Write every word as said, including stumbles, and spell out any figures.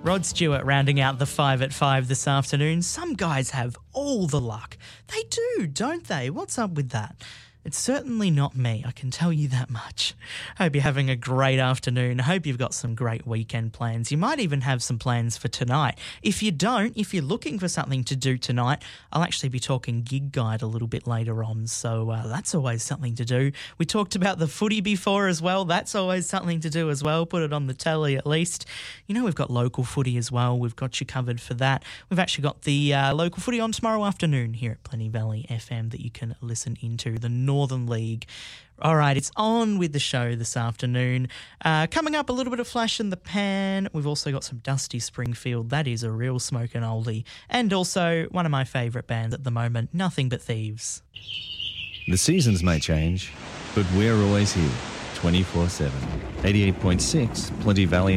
Rod Stewart rounding out the five at five this afternoon. Some guys have all the luck. They do, don't they? What's up with that? It's certainly not me, I can tell you that much. Hope you're having a great afternoon. Hope you've got some great weekend plans. You might even have some plans for tonight. If you don't, if you're looking for something to do tonight, I'll actually be talking Gig Guide a little bit later on, so uh, that's always something to do. We talked about the footy before as well. That's always something to do as well. Put it on the telly at least. You know, we've got local footy as well. We've got you covered for that. We've actually got the uh, local footy on tomorrow afternoon here at Plenty Valley F M that you can listen into. The Northern League. All right, it's on with the show this afternoon. Uh, coming up, a little bit of flash in the pan. We've also got some Dusty Springfield. That is a real smoking oldie. And also one of my favourite bands at the moment, Nothing But Thieves. The seasons may change, but we're always here, twenty-four seven. eighty-eight point six, Plenty Valley